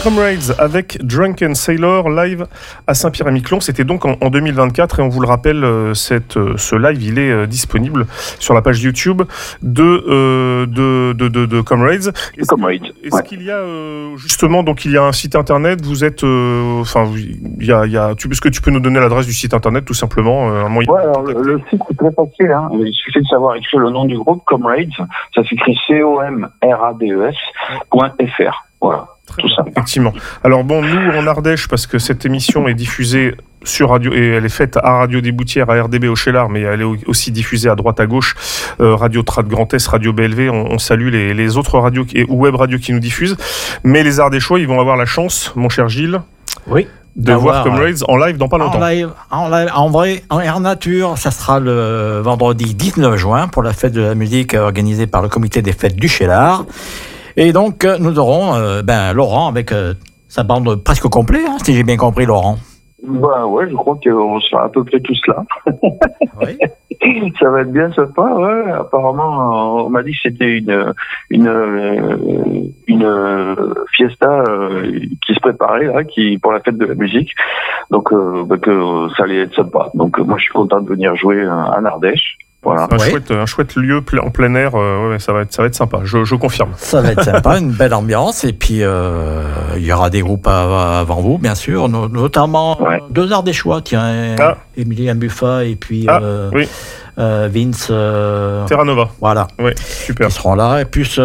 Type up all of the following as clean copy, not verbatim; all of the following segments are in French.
Comrades avec Drunken Sailor live à Saint-Pierre-et-Miquelon. C'était donc en 2024 et on vous le rappelle, ce live il est disponible sur la page YouTube de Comrades. Est-ce qu'il y a justement, donc il y a un site internet, vous êtes est-ce que tu peux nous donner l'adresse du site internet tout simplement alors, le site est très facile, hein. Il suffit de savoir écrire le nom du groupe Comrades, ça s'écrit COMRADES.fr. Voilà. Tout ça. Effectivement. Alors bon, nous en Ardèche, parce que cette émission est diffusée sur radio et elle est faite à Radio des Boutières, à RDB au Cheylard, mais elle est aussi diffusée à droite à gauche, Radio Trad Grand Est, Radio BLV. On salue les autres radios ou web radios qui nous diffusent. Mais les Ardéchois, ils vont avoir la chance, mon cher Gilles. Oui. De voir Comrades en live dans pas longtemps. En vrai, en air nature, ça sera le vendredi 19 juin pour la fête de la musique organisée par le comité des fêtes du Cheylard. Et donc, nous aurons Laurent avec sa bande presque complète, hein, si j'ai bien compris, Laurent. Ouais, je crois qu'on sera à peu près tous là. Oui. Ça va être bien sympa, ouais. Apparemment, on m'a dit que c'était une fiesta qui se préparait là, pour la fête de la musique. Donc, que ça allait être sympa. Donc, moi, je suis content de venir jouer en Ardèche. Voilà. Un chouette lieu en plein air, ça va être sympa, je confirme. Ça va être sympa, une belle ambiance, et puis il y aura des groupes avant vous, bien sûr, notamment deux Ardéchois, Émilie Buffa et puis Vince Terranova. Voilà. Oui, super. Ils seront là, et plus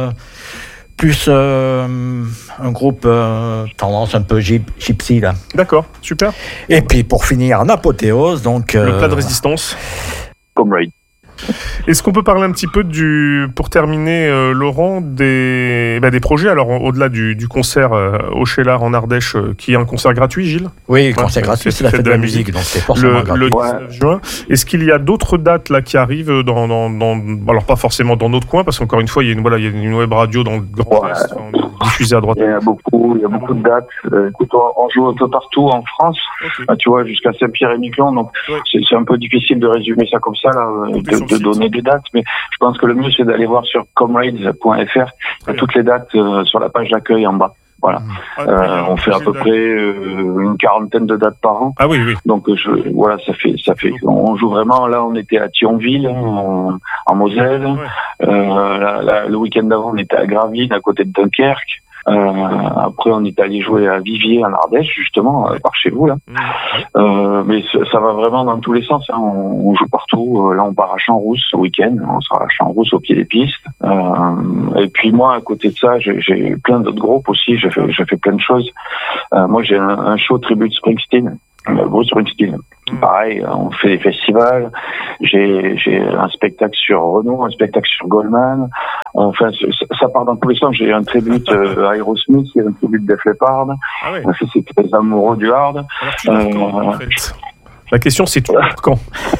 un groupe tendance un peu gypsy là. D'accord, super. Et puis pour finir, en apothéose, donc le plat de résistance. Comrade. Est-ce qu'on peut parler un petit peu pour terminer, Laurent, des projets, alors au-delà du concert au Cheylard en Ardèche, qui est un concert gratuit, Gilles ? Oui, concert gratuit, c'est la fête de la musique, donc c'est forcément gratuit. Le 19 juin. Est-ce qu'il y a d'autres dates là qui arrivent alors pas forcément dans notre coin, parce qu'encore une fois, il y a une web radio dans le Grand Est, diffusée à droite. Il y a beaucoup de dates. Écoute, on joue un peu partout en France, tu vois, jusqu'à Saint-Pierre-et-Miquelon, donc c'est un peu difficile de résumer ça comme ça, là, de donner des dates, mais je pense que le mieux c'est d'aller voir sur comrades.fr, il y a toutes les dates sur la page d'accueil en bas. Voilà. On fait à peu près une quarantaine de dates par an. Ah oui. Donc ça fait. On joue vraiment. Là, on était à Thionville, en Moselle. Le week-end d'avant, on était à Graville, à côté de Dunkerque. Après, on est allé jouer à Viviers en Ardèche, justement, par chez vous là. Mais ça va vraiment dans tous les sens, hein. On joue partout. Là, on part à Champs-Rousse ce week-end. On sera à Champs-Rousse au pied des pistes. Et puis moi, à côté de ça, j'ai plein d'autres groupes aussi. J'ai fait plein de choses. Moi, j'ai un show tribute Springsteen. Bruce Springsteen. Pareil, on fait des festivals. J'ai un spectacle sur Renaud, un spectacle sur Goldman. Enfin, ça part dans tous les sens. J'ai un tribute à Aerosmith, il y a un tribute Def Leppard. C'est très amoureux du hard. En fait. La question, c'est quand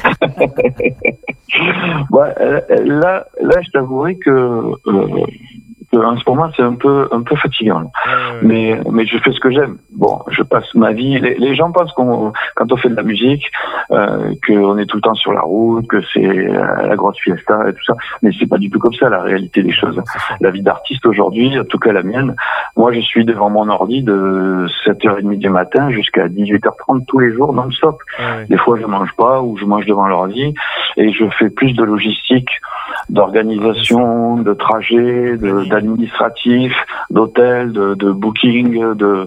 là, je t'avouerai que en ce moment, c'est un peu fatigant. Mais je fais ce que j'aime. Bon, je passe ma vie. Les gens pensent quand on fait de la musique, qu'on est tout le temps sur la route, que c'est la grosse fiesta et tout ça. Mais c'est pas du tout comme ça, la réalité des choses. La vie d'artiste aujourd'hui, en tout cas la mienne, moi, je suis devant mon ordi de 7h30 du matin jusqu'à 18h30 tous les jours, non-stop. Des fois, je mange pas ou je mange devant l'ordi et je fais plus de logistique, d'organisation, de trajet, d'administratif, d'hôtel, de booking,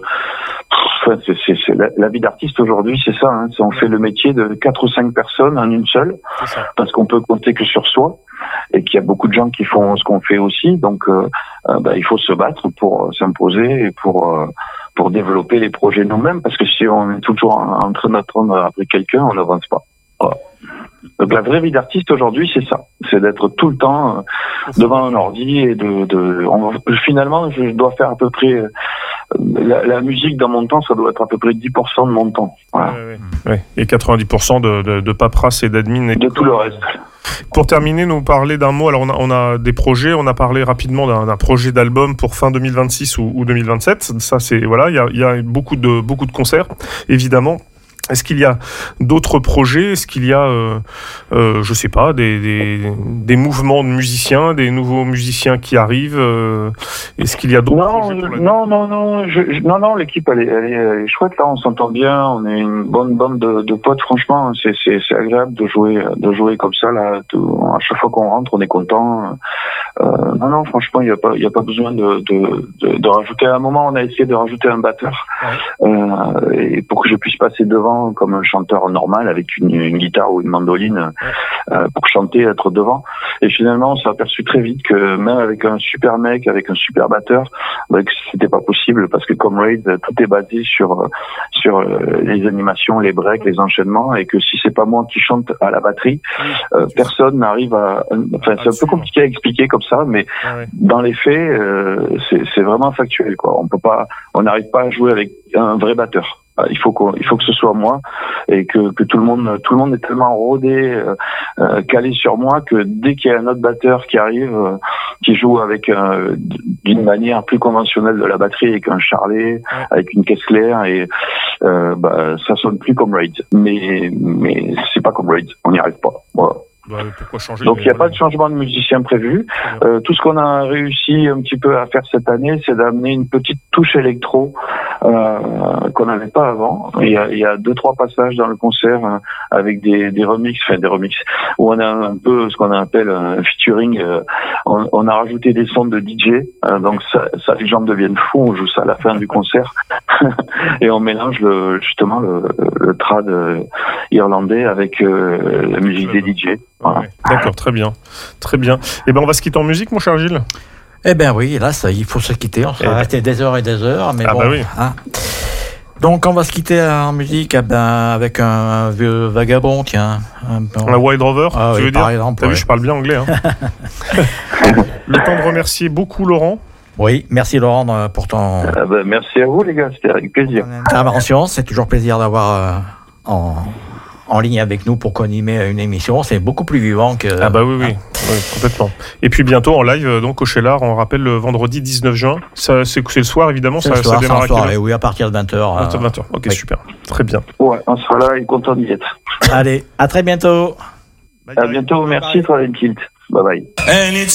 c'est la vie d'artiste aujourd'hui, c'est ça, hein. On fait le métier de 4 ou 5 personnes en une seule, parce qu'on peut compter que sur soi, et qu'il y a beaucoup de gens qui font ce qu'on fait aussi, donc il faut se battre pour s'imposer et pour développer les projets nous-mêmes, parce que si on est toujours en train d'attendre après quelqu'un, on n'avance pas. Voilà. Donc la vraie vie d'artiste aujourd'hui, c'est ça, c'est d'être tout le temps devant un ordi et finalement, je dois faire à peu près la musique dans mon temps, ça doit être à peu près 10% de mon temps. Voilà. Et 90% de paperasse et d'admin et de tout le reste. Pour terminer, nous parler d'un mot. Alors on a des projets, on a parlé rapidement d'un projet d'album pour fin 2026 ou 2027. Ça c'est il y a beaucoup de concerts évidemment. Est-ce qu'il y a d'autres projets? Est-ce qu'il y a, je sais pas, des mouvements de musiciens, des nouveaux musiciens qui arrivent? Est-ce qu'il y a d'autres projets pour la non, l'équipe elle est chouette là, on s'entend bien, on est une bonne bande de potes, franchement, c'est agréable de jouer comme ça là. À chaque fois qu'on rentre, on est content. Non, franchement, il y a pas besoin de rajouter. À un moment, on a essayé de rajouter un batteur, et pour que je puisse passer devant comme un chanteur normal avec une guitare ou une mandoline, pour chanter, être devant. Et finalement, on s'est aperçu très vite que même avec un super mec, avec un super batteur, que c'était pas possible, parce que comme Raid, tout est basé sur les animations, les breaks, les enchaînements, et que si c'est pas moi qui chante à la batterie, personne n'arrive à. Enfin, c'est un peu compliqué à expliquer comme ça, mais dans les faits, c'est vraiment factuel, quoi. On n'arrive pas à jouer avec un vrai batteur. Il faut que ce soit moi, et que tout le monde est tellement rodé, calé sur moi, que dès qu'il y a un autre batteur qui arrive, qui joue avec d'une manière plus conventionnelle de la batterie, avec un charlet, avec une caisse claire, et ça sonne plus comme Raid. Mais c'est pas comme Raid, on n'y arrive pas. Voilà. Pourquoi changer? Donc il n'y a pas de changement de musicien prévu. Tout ce qu'on a réussi un petit peu à faire cette année, c'est d'amener une petite touche électro qu'on n'avait pas avant. Il y a 2-3 passages dans le concert avec des remixes, où on a un peu ce qu'on appelle un featuring. On a rajouté des sons de DJ, donc ça les gens deviennent fous. On joue ça à la fin du concert et on mélange justement le trad irlandais avec la musique des DJ. Voilà. D'accord, très bien. Et on va se quitter en musique, mon cher Gilles. Eh ben oui, là, il faut se quitter. On sera resté des heures et des heures, mais bon. Oui. Hein. Donc, on va se quitter en musique avec un vieux vagabond, tiens. Un Wild Rover, tu veux dire? Par exemple, t'as vu, je parle bien anglais. Hein. Le temps de remercier beaucoup Laurent. Oui, merci Laurent pour ton... merci à vous les gars, c'était avec plaisir. Intervention, c'est toujours plaisir d'avoir en ligne avec nous pour co-animer une émission. C'est beaucoup plus vivant que... Oui, complètement. Et puis bientôt en live, donc au Cheylard, on rappelle le vendredi 19 juin. C'est le soir, évidemment. Ça démarre à quelle heure? Oui, à partir de 20h. 20h, ok, super. Très bien. Ouais, on sera là et content d'y être. Allez, à très bientôt. À bientôt, merci, Travel Tilt. Bye bye.